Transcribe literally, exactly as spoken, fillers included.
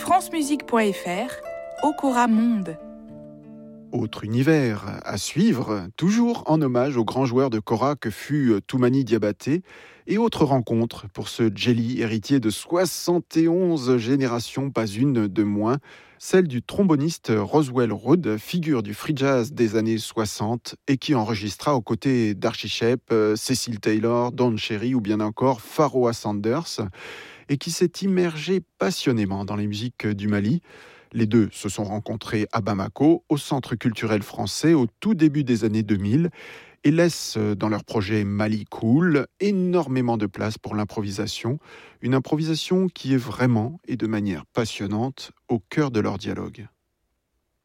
francemusique point f r, Okora Monde. Autre univers à suivre, toujours en hommage au grand joueur de kora que fut Toumani Diabaté, et autre rencontre pour ce Djely, héritier de soixante et onze générations, pas une de moins, celle du tromboniste Roswell Roode, figure du free jazz des années soixante et qui enregistra aux côtés d'Archie Shepp, Cecil Taylor, Don Cherry ou bien encore Pharoah Sanders, et qui s'est immergé passionnément dans les musiques du Mali. Les deux se sont rencontrés à Bamako, au Centre culturel français, au tout début des années deux mille, et laissent dans leur projet Mali Cool énormément de place pour l'improvisation, une improvisation qui est vraiment et de manière passionnante au cœur de leur dialogue.